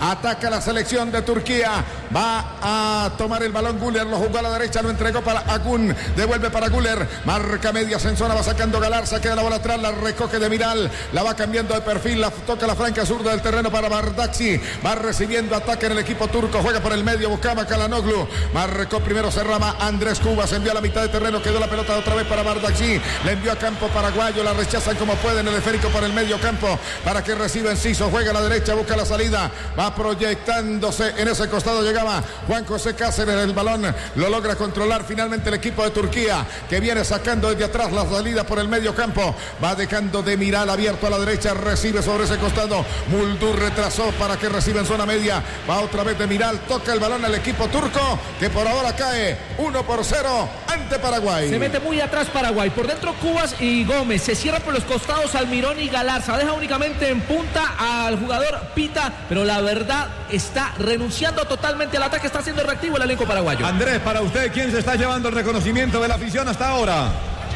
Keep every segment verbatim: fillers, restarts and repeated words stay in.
ataca la selección de Turquía, va a tomar el balón Güler, lo jugó a la derecha, lo entregó para Akun, devuelve para Güler, marca medias en zona, va sacando Galarza, queda la bola atrás, la recoge de Miral, la va cambiando de perfil, la toca la franca zurda del terreno para Bardakci, va recibiendo ataque en el equipo turco, juega por el medio, buscaba Calhanoglu, marcó primero Serrama, Andrés Cubas, envió a la mitad de terreno, quedó la pelota otra vez para Bardakci, le envió a campo paraguayo, la rechazan como pueden, el esférico por el medio campo, para que reciba Enciso, juega a la derecha, busca la salida, va proyectándose en ese costado, llegaba Juan José Cáceres, el balón lo logra controlar finalmente el equipo de Turquía, que viene sacando desde atrás la salida por el medio campo, va dejando de Miral abierto a la derecha, recibe sobre ese costado, Muldur retrasó para que reciba en zona media, va otra vez de Miral, toca el balón al equipo turco, que por ahora cae uno por cero ante Paraguay. Se mete muy atrás Paraguay, por dentro Cubas y Gómez, se cierra por los costados Almirón y Galarza, deja únicamente en punta al jugador Pita, pero la verdad está renunciando totalmente al ataque, está siendo reactivo el elenco paraguayo. Andrés, para usted, ¿quién se está llevando el reconocimiento de la afición hasta ahora?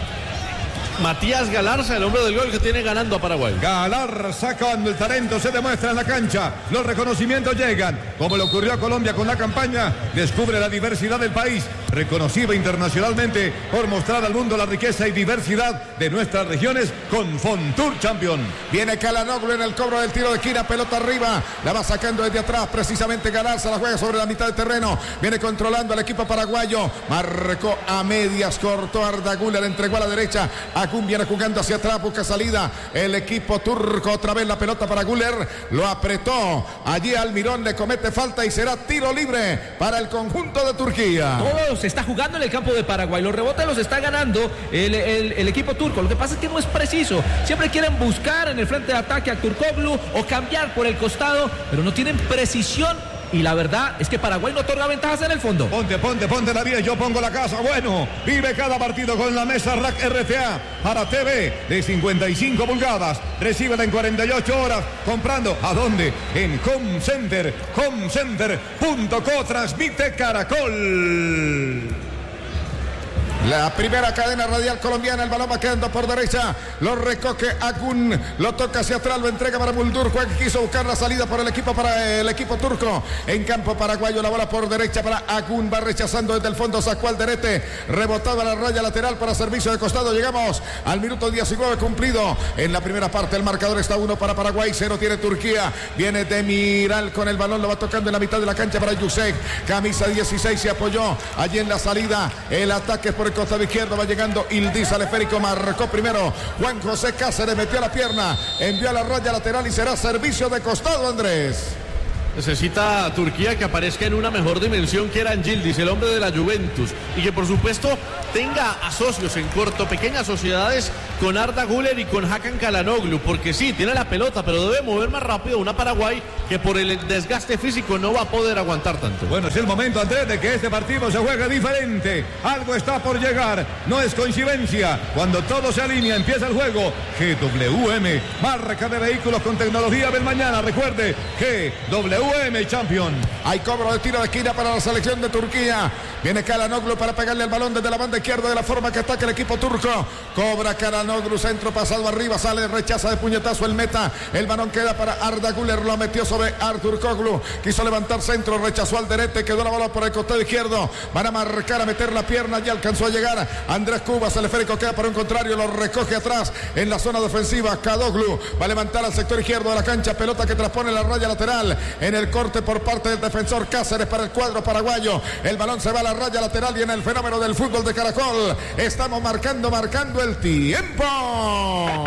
Matías Galarza, el hombre del gol que tiene ganando a Paraguay. Galarza, cuando el talento se demuestra en la cancha, los reconocimientos llegan, como le ocurrió a Colombia con la campaña, descubre la diversidad del país, reconocido internacionalmente por mostrar al mundo la riqueza y diversidad de nuestras regiones con Fontour Champion. Viene Calhanoglu en el cobro del tiro de esquina, pelota arriba, la va sacando desde atrás, precisamente Galarza, la juega sobre la mitad del terreno, viene controlando al equipo paraguayo, marcó a medias, cortó Arda Güler, entregó a la derecha, a Akun viene jugando hacia atrás, busca salida el equipo turco, otra vez la pelota para Güler, lo apretó, allí Almirón le comete falta y será tiro libre para el conjunto de Turquía. Todo se está jugando en el campo de Paraguay, los rebotes los está ganando el, el, el equipo turco, lo que pasa es que no es preciso, siempre quieren buscar en el frente de ataque a Turkoglu o cambiar por el costado, pero no tienen precisión. Y la verdad es que Paraguay no otorga ventajas en el fondo. Ponte, ponte, ponte la diez, yo pongo la casa. Bueno, vive cada partido con la mesa Rack R T A para T V de cincuenta y cinco pulgadas. Recíbela en cuarenta y ocho horas comprando. ¿A dónde? En Home Center, homecenter punto co. Transmite Caracol. La primera cadena radial colombiana, el balón va quedando por derecha, lo recoge Akun, lo toca hacia atrás, lo entrega para Muldur, Juan quiso buscar la salida por el equipo para el equipo turco, en campo paraguayo, la bola por derecha para Akun, va rechazando desde el fondo, sacó al derete, rebotado a la raya lateral para servicio de costado, llegamos al minuto diecinueve cumplido, en la primera parte el marcador está uno para Paraguay, cero tiene Turquía, viene de Miral con el balón, lo va tocando en la mitad de la cancha para Yusek, camisa dieciséis, se apoyó allí en la salida, el ataque por el costado izquierdo, va llegando Ildiz al esférico, marcó primero Juan José Cáceres, metió la pierna, envió a la raya lateral y será servicio de costado, Andrés. Necesita Turquía que aparezca en una mejor dimensión que era Yildiz, el hombre de la Juventus, y que por supuesto tenga a socios en corto, pequeñas sociedades con Arda Güler y con Hakan Calhanoglu, porque sí, tiene la pelota, pero debe mover más rápido una Paraguay que por el desgaste físico no va a poder aguantar tanto. Bueno, es el momento, Andrés, de que este partido se juegue diferente. Algo está por llegar, no es coincidencia. Cuando todo se alinea, empieza el juego. G W M, marca de vehículos con tecnología del mañana. Recuerde, G W M Champion. Hay cobro de tiro de esquina para la selección de Turquía. Viene Calhanoglu para pegarle el balón desde la banda izquierda de la forma que ataca el equipo turco. Cobra Calhanoglu, centro pasado arriba, sale, rechaza de puñetazo el meta. El balón queda para Arda Güler, lo metió sobre Artur Koglu. Quiso levantar centro, rechazó al derete, quedó la bola por el costado izquierdo. Van a marcar, a meter la pierna, ya alcanzó a llegar Andrés Cubas, el esférico queda para un contrario, lo recoge atrás en la zona defensiva. Calhanoglu va a levantar al sector izquierdo de la cancha, pelota que transpone la raya lateral. En el corte por parte del defensor Cáceres para el cuadro paraguayo. El balón se va a la raya lateral y en el fenómeno del fútbol de Caracol estamos marcando, marcando el tiempo.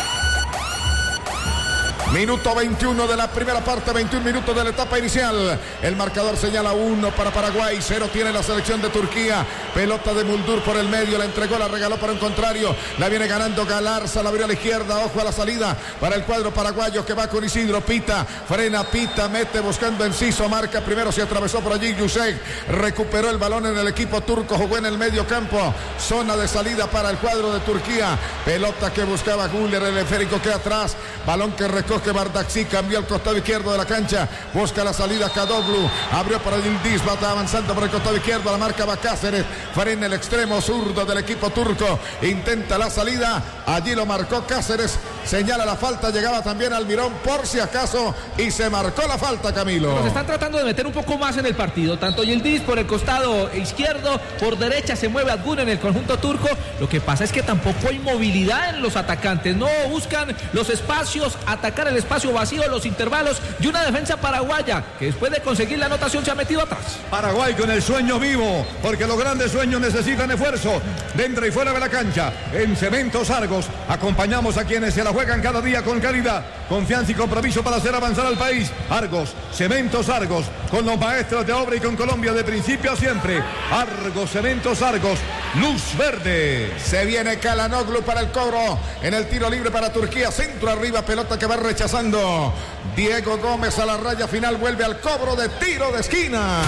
Minuto veintiuno de la primera parte, veintiún minutos de la etapa inicial. El marcador señala uno para Paraguay, cero tiene la selección de Turquía. Pelota de Muldur por el medio, la entregó, la regaló para un contrario. La viene ganando Galarza, la abrió a la izquierda, ojo a la salida para el cuadro paraguayo que va con Isidro. Pita, frena Pita, mete buscando Enciso, marca primero, se atravesó por allí Yusek, recuperó el balón en el equipo turco, jugó en el medio campo, zona de salida para el cuadro de Turquía. Pelota que buscaba Güler, el esférico que atrás, balón que recoge que Bardakci, cambió al costado izquierdo de la cancha, busca la salida Calhanoglu, abrió para Yildiz, va avanzando por el costado izquierdo, la marca va Cáceres, frena el extremo zurdo del equipo turco, intenta la salida, allí lo marcó Cáceres, señala la falta, llegaba también Almirón por si acaso y se marcó la falta, Camilo. Nos están tratando de meter un poco más en el partido, tanto Yildiz por el costado izquierdo, por derecha se mueve Adgun en el conjunto turco. Lo que pasa es que tampoco hay movilidad en los atacantes, no buscan los espacios, atacar el espacio vacío, los intervalos y una defensa paraguaya que después de conseguir la anotación se ha metido atrás. Paraguay con el sueño vivo, porque los grandes sueños necesitan esfuerzo dentro y fuera de la cancha. En Cementos Argos acompañamos a quienes se la juegan cada día con calidad, confianza y compromiso para hacer avanzar al país. Argos, Cementos Argos, con los maestros de obra y con Colombia de principio a siempre. Argos, Cementos Argos, luz verde. Se viene Calhanoglu para el cobro en el tiro libre para Turquía, centro arriba, pelota que va rechazando Diego Gómez a la raya final, vuelve al cobro de tiro de esquina.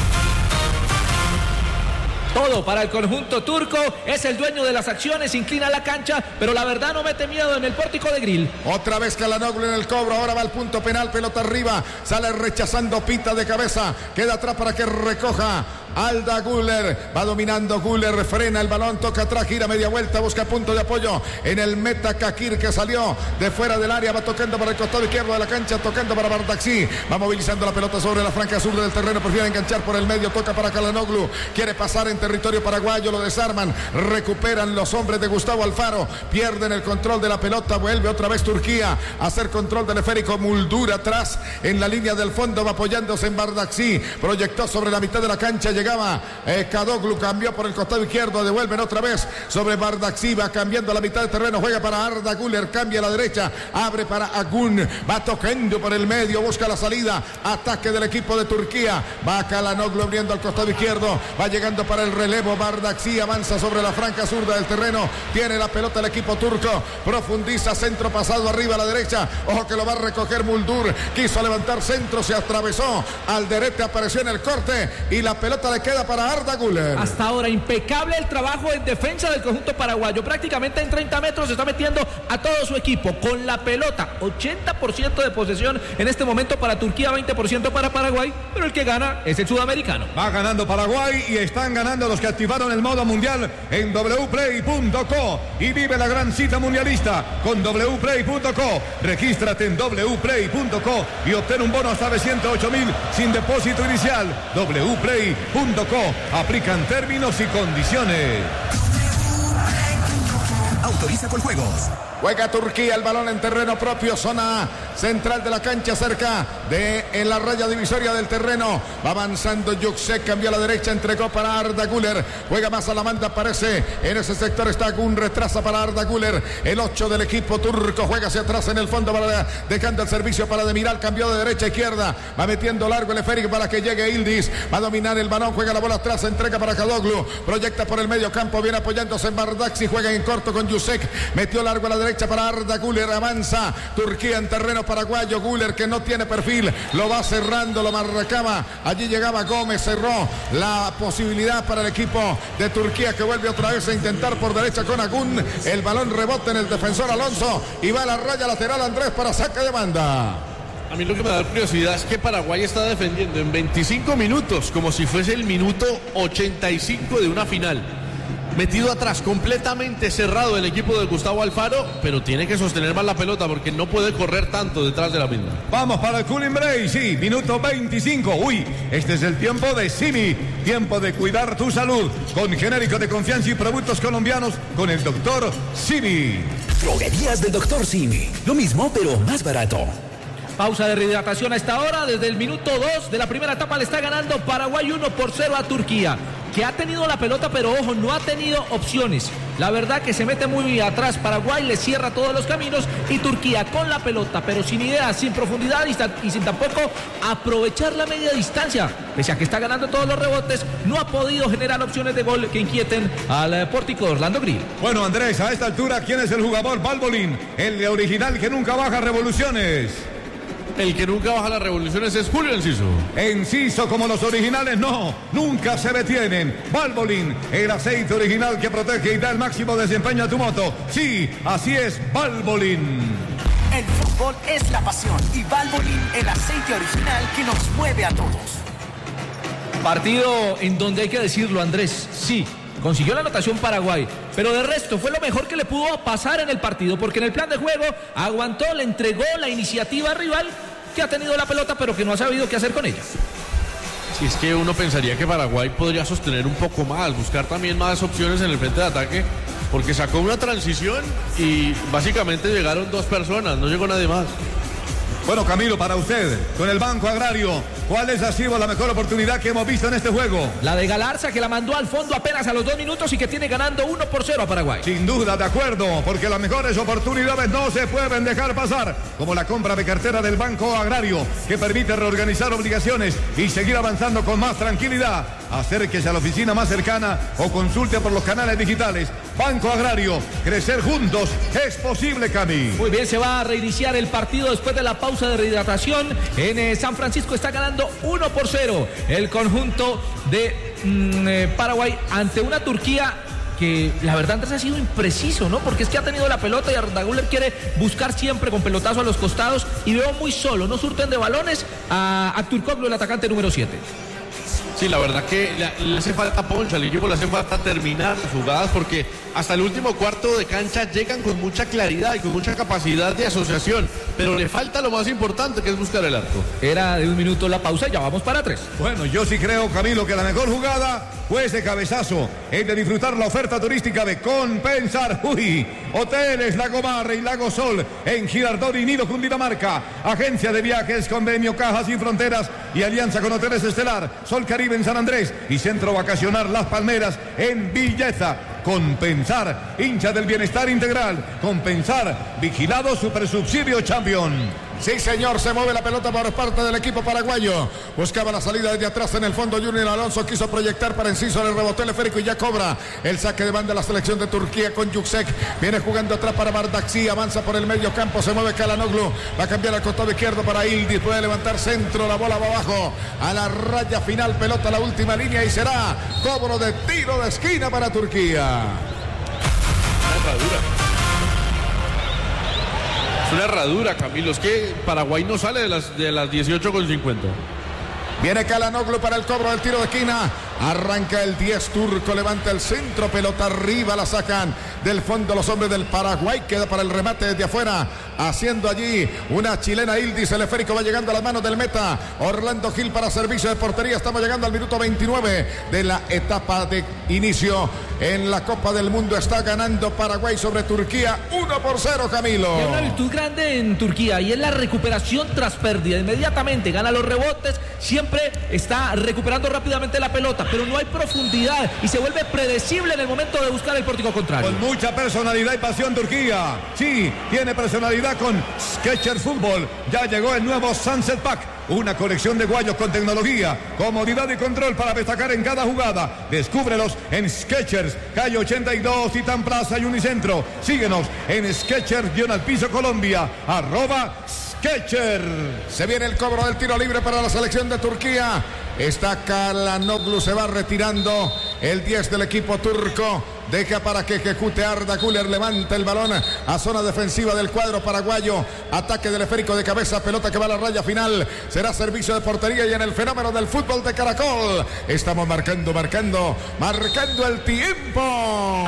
Todo para el conjunto turco, es el dueño de las acciones, inclina la cancha, pero la verdad no mete miedo en el pórtico de Grill. Otra vez Calhanoglu en el cobro, ahora va al punto penal, pelota arriba, sale rechazando, pita de cabeza, queda atrás para que recoja Arda Güler, va dominando Güler, frena el balón, toca atrás, gira media vuelta, busca punto de apoyo en el meta Kakir que salió de fuera del área, va tocando para el costado izquierdo de la cancha, tocando para Bardaxi, va movilizando la pelota sobre la franja sur del terreno, prefiere enganchar por el medio, toca para Calhanoglu, quiere pasar en territorio paraguayo, lo desarman, recuperan los hombres de Gustavo Alfaro, pierden el control de la pelota, vuelve otra vez Turquía a hacer control del esférico, Muldur atrás en la línea del fondo, va apoyándose en Bardaxi, proyectó sobre la mitad de la cancha, llegaba eh, Kadoglu, cambió por el costado izquierdo, devuelven otra vez sobre Bardaxi, va cambiando a la mitad del terreno, juega para Arda Güler, cambia a la derecha, abre para Agun, va tocando por el medio, busca la salida, ataque del equipo de Turquía, va Calhanoglu abriendo al costado izquierdo, va llegando para el relevo, Bardaxi avanza sobre la franja zurda del terreno, tiene la pelota el equipo turco, profundiza, centro pasado arriba a la derecha, ojo que lo va a recoger Muldur, quiso levantar centro, se atravesó, Alderete apareció en el corte y la pelota le queda para Arda Güler. Hasta ahora impecable el trabajo en defensa del conjunto paraguayo, prácticamente en treinta metros se está metiendo a todo su equipo con la pelota, ochenta por ciento de posesión en este momento para Turquía, veinte por ciento para Paraguay, pero el que gana es el sudamericano. Va ganando Paraguay y están ganando los que activaron el modo mundial en doble u play punto co y vive la gran cita mundialista con doble u play punto co. Regístrate en doble u play punto co y obtén un bono hasta de ciento ocho mil sin depósito inicial. doble u play punto co. Aplican términos y condiciones. Autoriza con juegos. Juega Turquía, el balón en terreno propio, zona central de la cancha, cerca de en la raya divisoria del terreno. Va avanzando Yüksek, cambió a la derecha, entregó para Arda Güler. Juega más a la banda, aparece en ese sector, está Agun, retrasa para Arda Güler. El ocho del equipo turco juega hacia atrás en el fondo, para, dejando el servicio para Demiral, cambió de derecha a izquierda. Va metiendo largo el esférico para que llegue Yildiz. Va a dominar el balón, juega la bola atrás, entrega para Kadoglu. Proyecta por el medio campo, viene apoyándose en Bardaxi, juega en corto con Yüksek. Metió largo a la derecha para Arda Güler, avanza Turquía en terreno paraguayo, Güler que no tiene perfil, lo va cerrando, lo marcaba, allí llegaba Gómez, cerró la posibilidad para el equipo de Turquía que vuelve otra vez a intentar por derecha con Agun, el balón rebota en el defensor Alonso y va a la raya lateral Andrés para saque de banda. A mí lo que me da curiosidad es que Paraguay está defendiendo en veinticinco minutos como si fuese el minuto ochenta y cinco de una final. Metido atrás, completamente cerrado el equipo de Gustavo Alfaro, pero tiene que sostener más la pelota porque no puede correr tanto detrás de la misma. Vamos para el cooling break, sí, minuto veinticinco. Uy, este es el tiempo de Simi, tiempo de cuidar tu salud, con genérico de confianza y productos colombianos, con el doctor Simi. Droguerías del doctor Simi, lo mismo pero más barato. Pausa de rehidratación a esta hora, desde el minuto dos de la primera etapa le está ganando Paraguay uno por cero a Turquía, que ha tenido la pelota, pero ojo, no ha tenido opciones. La verdad que se mete muy atrás, Paraguay le cierra todos los caminos y Turquía con la pelota, pero sin ideas, sin profundidad y sin tampoco aprovechar la media distancia. Pese a que está ganando todos los rebotes, no ha podido generar opciones de gol que inquieten al pórtico de Orlando Grill. Bueno, Andrés, a esta altura, ¿quién es el jugador? Valbolín, el de original que nunca baja revoluciones. El que nunca baja las revoluciones es Julio Enciso. Enciso, como los originales, no, nunca se detienen. Valvoline, el aceite original que protege y da el máximo desempeño a tu moto. Sí, así es, Valvoline. El fútbol es la pasión y Valvoline, el aceite original que nos mueve a todos. Partido en donde hay que decirlo, Andrés, sí, consiguió la anotación Paraguay, pero de resto fue lo mejor que le pudo pasar en el partido, porque en el plan de juego aguantó, le entregó la iniciativa al rival, que ha tenido la pelota pero que no ha sabido qué hacer con ella. Si es que uno pensaría que Paraguay podría sostener un poco más, buscar también más opciones en el frente de ataque, porque sacó una transición y básicamente llegaron dos personas, no llegó nadie más. Bueno, Camilo, para usted, con el Banco Agrario, ¿cuál es, ha sido la mejor oportunidad que hemos visto en este juego? La de Galarza, que la mandó al fondo apenas a los dos minutos y que tiene ganando uno por cero a Paraguay. Sin duda, de acuerdo, porque las mejores oportunidades no se pueden dejar pasar, como la compra de cartera del Banco Agrario, que permite reorganizar obligaciones y seguir avanzando con más tranquilidad. Acérquese a la oficina más cercana o consulte por los canales digitales. Banco Agrario, crecer juntos es posible, Cami. Muy bien, se va a reiniciar el partido después de la pausa de rehidratación. En eh, San Francisco está ganando uno por cero el conjunto de mm, eh, Paraguay ante una Turquía que la verdad antes ha sido impreciso, ¿no? Porque es que ha tenido la pelota y Arda Güler quiere buscar siempre con pelotazo a los costados y veo muy solo, no surten de balones a Aktürkoğlu, el atacante número siete. Sí, la verdad que le, le hace falta poncha, al equipo le hace falta terminar las jugadas porque hasta el último cuarto de cancha llegan con mucha claridad y con mucha capacidad de asociación, pero le falta lo más importante, que es buscar el arco. Era de un minuto la pausa y ya vamos para tres. Bueno, yo sí creo, Camilo, que la mejor jugada fue ese cabezazo, es de disfrutar la oferta turística de Compensar. Uy, Hoteles Lago Mar y Lago Sol en Girardot y Nido, Cundinamarca. Agencia de viajes, convenio Cajas Sin Fronteras y alianza con Hoteles Estelar, Sol Caribe en San Andrés y Centro Vacacional Las Palmeras en Villeta. Compensar, hincha del bienestar integral. Compensar, vigilado Supersubsidio Champion. Sí, señor, se mueve la pelota por parte del equipo paraguayo. Buscaba la salida desde atrás en el fondo. Junior Alonso quiso proyectar para Enciso, le rebotó el esférico y ya cobra el saque de banda la selección de Turquía con Yüksek. Viene jugando atrás para Bardakci, avanza por el medio campo, se mueve Çalhanoğlu, va a cambiar al costado izquierdo para Yıldız, puede levantar centro, la bola va abajo a la raya final, pelota a la última línea y será cobro de tiro de esquina para Turquía. Es una herradura, Camilo. Es que Paraguay no sale de las, de las dieciocho con cincuenta. Viene Çalhanoğlu para el cobro del tiro de esquina. Arranca el diez turco, levanta el centro, pelota arriba, la sacan del fondo los hombres del Paraguay. Queda para el remate desde afuera, haciendo allí una chilena Yıldız. El esférico va llegando a las manos del meta Orlando Gil para servicio de portería. Estamos llegando al minuto veintinueve de la etapa de inicio en la Copa del Mundo. Está ganando Paraguay sobre Turquía uno por cero, Camilo. Hay una virtud grande en Turquía y es la recuperación tras pérdida. Inmediatamente gana los rebotes, siempre está recuperando rápidamente la pelota, pero no hay profundidad y se vuelve predecible en el momento de buscar el pórtico contrario. Con mucha personalidad y pasión Turquía. Sí, tiene personalidad con Skechers Fútbol. Ya llegó el nuevo Sunset Pack, una colección de guayos con tecnología, comodidad y control para destacar en cada jugada. Descúbrelos en Skechers, calle ochenta y dos, Titán Plaza y Unicentro. Síguenos en Skechers-Piso Colombia, arroba Skechers. Se viene el cobro del tiro libre para la selección de Turquía. Está Çalhanoğlu, se va retirando el diez del equipo turco. Deja para que ejecute Arda Güler, levanta el balón a zona defensiva del cuadro paraguayo. Ataque del esférico de cabeza, pelota que va a la raya final. Será servicio de portería y en el fenómeno del fútbol de Caracol. Estamos marcando, marcando, marcando el tiempo.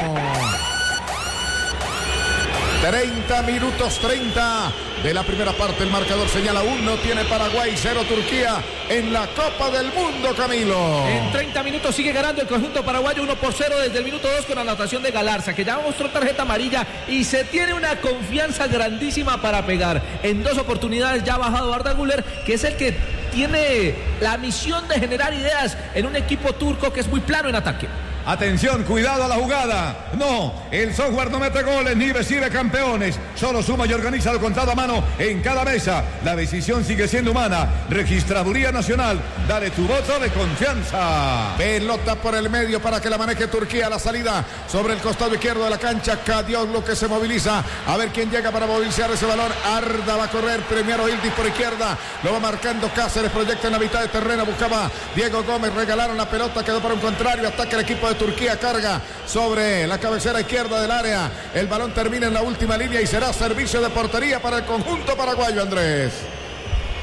treinta minutos treinta de la primera parte. El marcador señala uno, tiene Paraguay, cero Turquía en la Copa del Mundo, Camilo. En treinta minutos sigue ganando el conjunto paraguayo uno por cero desde el minuto dos con anotación de Galarza, que ya mostró tarjeta amarilla y se tiene una confianza grandísima para pegar. En dos oportunidades ya ha bajado Arda Güler, que es el que tiene la misión de generar ideas en un equipo turco que es muy plano en ataque. Atención, cuidado a la jugada. No, el software no mete goles ni recibe campeones. Solo suma y organiza lo contado a mano en cada mesa. La decisión sigue siendo humana. Registraduría Nacional, dale tu voto de confianza. Pelota por el medio para que la maneje Turquía. La salida sobre el costado izquierdo de la cancha. Çalhanoğlu que se moviliza. A ver quién llega para movilizar ese balón. Arda va a correr. Primero Yıldız por izquierda. Lo va marcando Cáceres. Proyecta en la mitad de terreno. Buscaba Diego Gómez. Regalaron la pelota. Quedó para un contrario. Ataca el equipo de Turquía, carga sobre la cabecera izquierda del área. El balón termina en la última línea y será servicio de portería para el conjunto paraguayo, Andrés.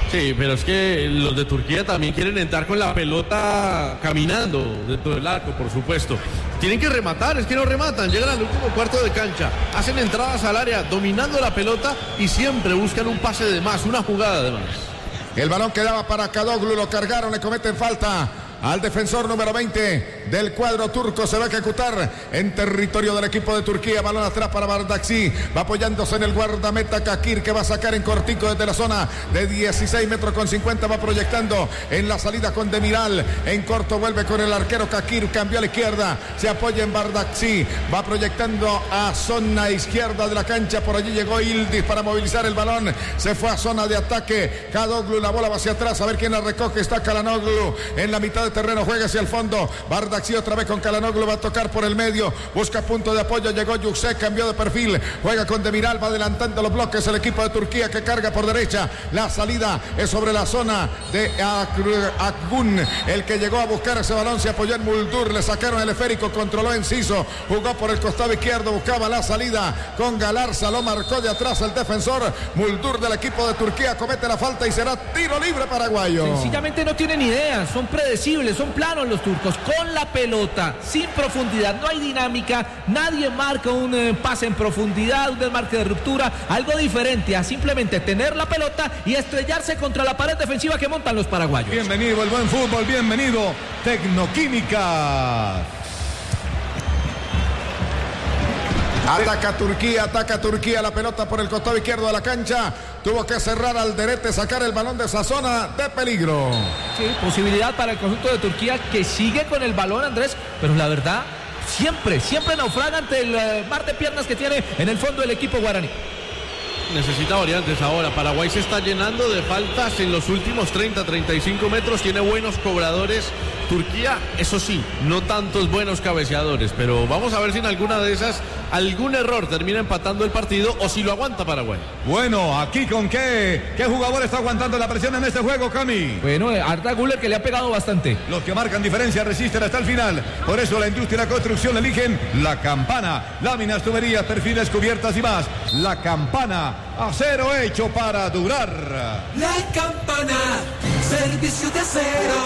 Sí, pero es que los de Turquía también quieren entrar con la pelota caminando dentro del arco, por supuesto. Tienen que rematar, es que no rematan, llegan al último cuarto de cancha, hacen entradas al área dominando la pelota y siempre buscan un pase de más, una jugada de más. El balón quedaba para Kadoglu, lo cargaron, le cometen falta al defensor número veinte del cuadro turco. Se va a ejecutar en territorio del equipo de Turquía. Balón atrás para Bardakci, va apoyándose en el guardameta Kakir, que va a sacar en cortico desde la zona de dieciséis metros con cincuenta, va proyectando en la salida con Demiral, en corto vuelve con el arquero Kakir, cambió a la izquierda, se apoya en Bardakci, va proyectando a zona izquierda de la cancha, por allí llegó Yildiz para movilizar el balón, se fue a zona de ataque Kadoglu, la bola va hacia atrás, a ver quién la recoge, está Kalanoglu en la mitad de terreno, juega hacia el fondo, Bardakci otra vez con Kalanoglu, va a tocar por el medio, busca punto de apoyo, llegó Yüksek, cambió de perfil, juega con Demiral, va adelantando los bloques el equipo de Turquía que carga por derecha, la salida es sobre la zona de Akgun, el que llegó a buscar ese balón, se apoyó en Muldur, le sacaron el esférico, controló Enciso, jugó por el costado izquierdo, buscaba la salida con Galarza, lo marcó de atrás el defensor, Muldur del equipo de Turquía comete la falta y será tiro libre paraguayo. Sencillamente no tienen idea, son predecibles, son planos los turcos, con la pelota, sin profundidad, no hay dinámica, nadie marca un eh, pase en profundidad, un desmarque de ruptura, algo diferente a simplemente tener la pelota y estrellarse contra la pared defensiva que montan los paraguayos. Bienvenido el buen fútbol, bienvenido Tecnoquímica. Ataca Turquía, ataca Turquía, la pelota por el costado izquierdo de la cancha. Tuvo que cerrar Alderete, sacar el balón de esa zona de peligro. Sí, posibilidad para el conjunto de Turquía que sigue con el balón, Andrés, pero la verdad, siempre, siempre naufraga ante el uh, mar de piernas que tiene en el fondo el equipo guaraní. Necesita variantes ahora. Paraguay se está llenando de faltas en los últimos treinta, treinta y cinco metros. Tiene buenos cobradores. Turquía, eso sí, no tantos buenos cabeceadores. Pero vamos a ver si en alguna de esas algún error termina empatando el partido o si lo aguanta Paraguay. Bueno, aquí con qué, qué jugador está aguantando la presión en este juego, Cami. Bueno, Arda Güler, que le ha pegado bastante. Los que marcan diferencia resisten hasta el final. Por eso la industria y la construcción eligen La Campana. Láminas, tuberías, perfiles, cubiertas y más. La Campana. Acero hecho para durar. La Campana, servicio de acero.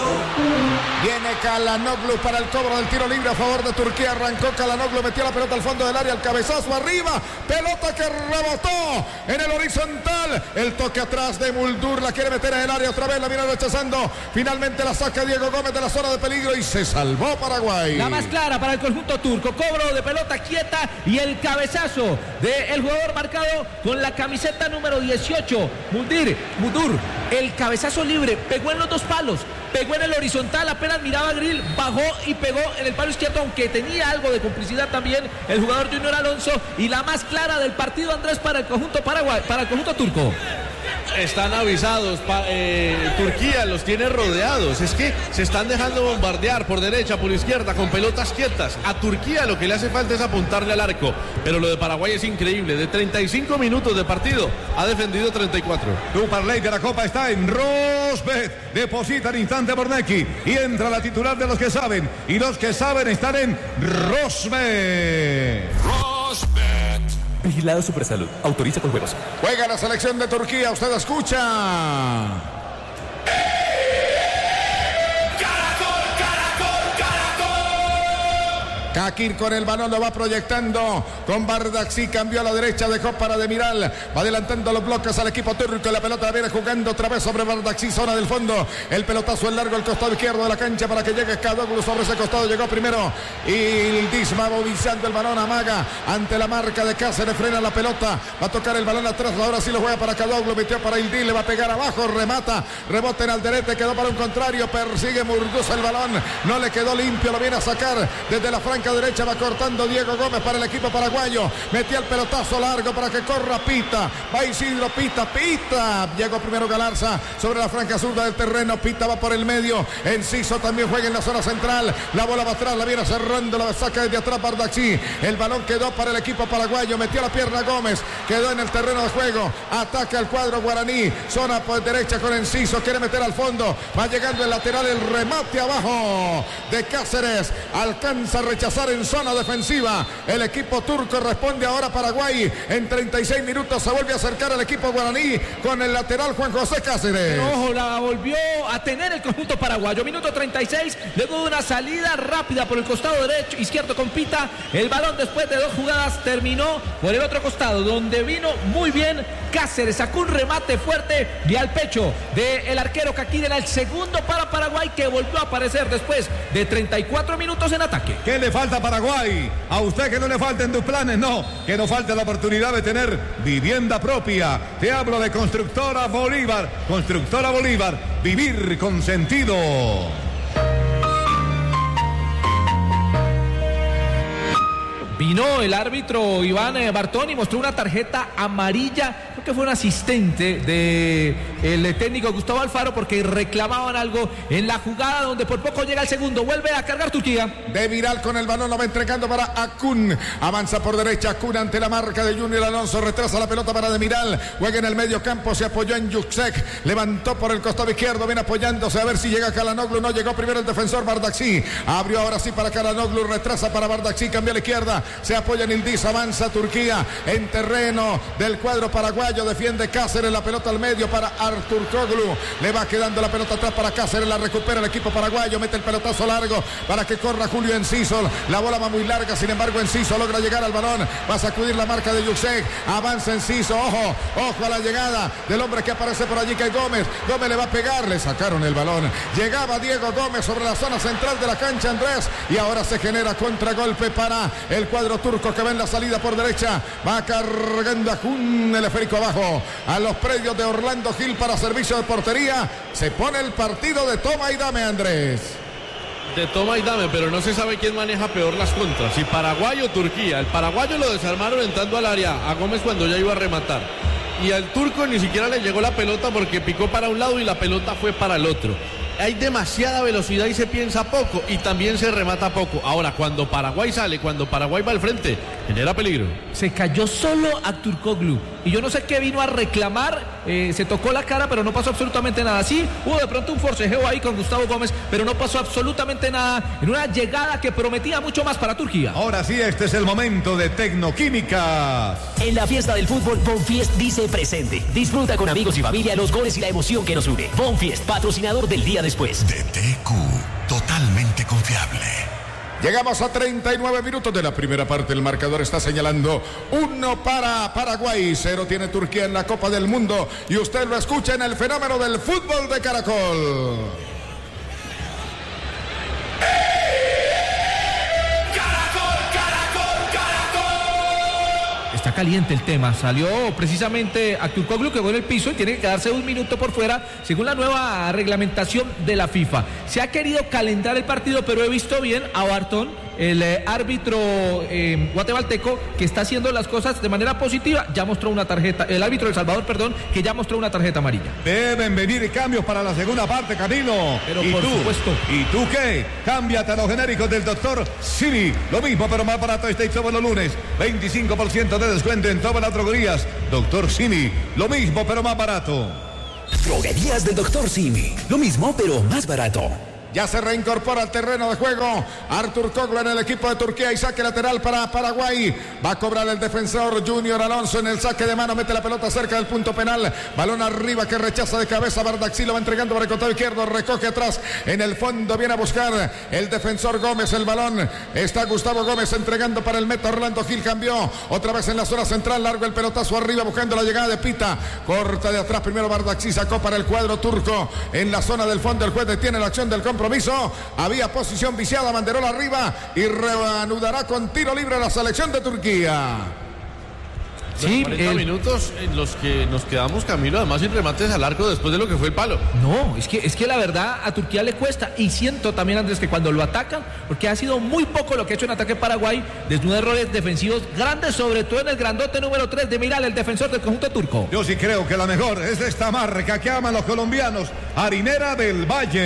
Viene Kalanoglu para el cobro del tiro libre a favor de Turquía. Arrancó Kalanoglu, metió la pelota al fondo del área, el cabezazo arriba, pelota que rebotó en el horizontal. El toque atrás de Muldur, la quiere meter en el área otra vez, la viene rechazando. Finalmente la saca Diego Gómez de la zona de peligro y se salvó Paraguay. La más clara para el conjunto turco, cobro de pelota quieta y el cabezazo del jugador marcado con la camiseta número dieciocho, Muldir, Muldur. El cabezazo libre, pegó en los dos palos, pegó en el horizontal, apenas miraba a Grill, bajó y pegó en el palo izquierdo, aunque tenía algo de complicidad también el jugador Junior Alonso. Y la más clara del partido, Andrés, para el conjunto Paraguay, para el conjunto turco. Están avisados, pa, eh, Turquía los tiene rodeados, es que se están dejando bombardear por derecha, por izquierda, con pelotas quietas. A Turquía lo que le hace falta es apuntarle al arco, pero lo de Paraguay es increíble, de treinta y cinco minutos de partido, ha defendido treinta y cuatro. Tu parlay de la Copa está en Rosbet, deposita al instante Bornecki y entra la titular de los que saben, y los que saben están en Rosbet. Rosbet. Vigilado Supersalud. Autoriza con juegos. Juega la selección de Turquía. Usted escucha. Kakir con el balón, lo va proyectando con Bardakci, cambió a la derecha, dejó para Demiral, va adelantando los bloques al equipo turco, la pelota viene jugando otra vez sobre Bardakci, zona del fondo, el pelotazo en largo, el costado izquierdo de la cancha para que llegue Kadoglu sobre ese costado, llegó primero y Disma movilizando el balón, amaga ante la marca de Cáceres, frena la pelota, va a tocar el balón atrás, ahora sí lo juega para Kadoglu, metió para Ildil, le va a pegar abajo, remata, rebote en Alderete, quedó para un contrario, persigue Murguza el balón, no le quedó limpio, lo viene a sacar desde la franca derecha, va cortando Diego Gómez para el equipo paraguayo, metía el pelotazo largo para que corra Pita, va Isidro, Pita, Pita, llegó primero Galarza sobre la franja zurda del terreno, Pita va por el medio, Enciso también juega en la zona central, la bola va atrás, la viene cerrando, la saca desde atrás Bardakci, el balón quedó para el equipo paraguayo, metió la pierna Gómez, quedó en el terreno de juego, ataca el cuadro guaraní, zona por derecha con Enciso, quiere meter al fondo, va llegando el lateral, el remate abajo de Cáceres, alcanza a rechazar en zona defensiva. El equipo turco responde ahora Paraguay. En treinta y seis minutos se vuelve a acercar al equipo guaraní con el lateral Juan José Cáceres. Pero ojo, la volvió a tener el conjunto paraguayo. Minuto treinta y seis, luego de una salida rápida por el costado derecho, izquierdo con Pita. El balón después de dos jugadas terminó por el otro costado, donde vino muy bien Cáceres. Sacó un remate fuerte y al pecho del arquero Caquín. Era el segundo para Paraguay, que volvió a aparecer después de treinta y cuatro minutos en ataque. ¿Qué le falta a Paraguay? A usted que no le falten tus planes, no. Que no falte la oportunidad de tener vivienda propia. Te hablo de Constructora Bolívar. Constructora Bolívar. Vivir con sentido. Vino el árbitro Iván Bartón y mostró una tarjeta amarilla. Creo que fue un asistente del técnico Gustavo Alfaro, porque reclamaban algo en la jugada donde por poco llega el segundo. Vuelve a cargar Turquía. De Viral con el balón, lo va entregando para Akun. Avanza por derecha Akun ante la marca de Junior Alonso. Retrasa la pelota para Demiral. Juega en el medio campo, se apoyó en Yuksek. Levantó por el costado izquierdo, viene apoyándose a ver si llega Kalanoglu. No llegó primero el defensor Bardakci. Abrió ahora sí para Kalanoglu. Retrasa para Bardakci, cambió a la izquierda. Se apoya en Ildiz, avanza Turquía en terreno del cuadro paraguayo. Defiende Cáceres, la pelota al medio para Artur Koglu. Le va quedando la pelota atrás para Cáceres, la recupera el equipo paraguayo. Mete el pelotazo largo para que corra Julio Enciso. La bola va muy larga, sin embargo Enciso logra llegar al balón. Va a sacudir la marca de Yuksek. Avanza Enciso, ojo, ojo a la llegada del hombre que aparece por allí, que es Gómez. Gómez le va a pegar, le sacaron el balón. Llegaba Diego Gómez sobre la zona central de la cancha, Andrés. Y ahora se genera contragolpe para el cuadro turco, que va en la salida por derecha. Va cargando a Jun, el esférico abajo a los predios de Orlando Gil para servicio de portería. Se pone el partido de toma y dame, Andrés. De toma y dame, pero no se sabe quién maneja peor las contras, si Paraguay o Turquía. El paraguayo lo desarmaron entrando al área a Gómez cuando ya iba a rematar, y al turco ni siquiera le llegó la pelota porque picó para un lado y la pelota fue para el otro. Hay demasiada velocidad y se piensa poco, y también se remata poco. Ahora, cuando Paraguay sale, cuando Paraguay va al frente, genera peligro. Se cayó solo Artur Koglu, y yo no sé qué vino a reclamar. eh, se tocó la cara, pero no pasó absolutamente nada. Sí, hubo de pronto un forcejeo ahí con Gustavo Gómez, pero no pasó absolutamente nada en una llegada que prometía mucho más para Turquía. Ahora sí, este es el momento de Tecnoquímicas. En la fiesta del fútbol, Bonfiest dice presente. Disfruta con amigos y familia los goles y la emoción que nos une. Bonfiest, patrocinador del día después. D T Q, totalmente confiable. Llegamos a treinta y nueve minutos de la primera parte. El marcador está señalando uno para Paraguay, cero tiene Turquía en la Copa del Mundo. Y usted lo escucha en el fenómeno del fútbol de Caracol. Está caliente el tema. Salió precisamente Artur Koglu, que quedó en el piso y tiene que quedarse un minuto por fuera según la nueva reglamentación de la FIFA. Se ha querido calentar el partido, pero he visto bien a Bartón, el eh, árbitro eh, guatemalteco, que está haciendo las cosas de manera positiva. Ya mostró una tarjeta, el árbitro de El Salvador, perdón, que ya mostró una tarjeta amarilla. Deben venir cambios para la segunda parte, Camilo. Pero ¿Y por tú? supuesto. ¿Y tú qué? Cámbiate a los genéricos del doctor Simi. Lo mismo, pero más barato este y todos los lunes. veinticinco por ciento de descuento en todas las droguerías. doctor Simi. Lo mismo, pero más barato. Droguerías del doctor Simi. Lo mismo, pero más barato. Ya se reincorpora al terreno de juego Artur Koglu en el equipo de Turquía, y saque lateral para Paraguay. Va a cobrar el defensor Junior Alonso en el saque de mano. Mete la pelota cerca del punto penal. Balón arriba que rechaza de cabeza. Bardakci lo va entregando por el costado izquierdo. Recoge atrás en el fondo. Viene a buscar el defensor Gómez el balón. Está Gustavo Gómez entregando para el meta. Orlando Gil cambió otra vez en la zona central. Largo el pelotazo arriba buscando la llegada de Pita. Corta de atrás primero Bardakci. Sacó para el cuadro turco en la zona del fondo. El juez detiene la acción del compromiso. Había posición viciada, banderola arriba, y reanudará con tiro libre la selección de Turquía. Sí, cuarenta el... minutos en los que nos quedamos, Camilo, además sin remates al arco después de lo que fue el palo. No, es que, es que la verdad a Turquía le cuesta, y siento también, Andrés, que cuando lo atacan, porque ha sido muy poco lo que ha hecho en ataque Paraguay, desnuda errores defensivos grandes, sobre todo en el grandote número tres de Miral, el defensor del conjunto turco. Yo sí creo que la mejor es esta marca que aman los colombianos, Harinera del Valle.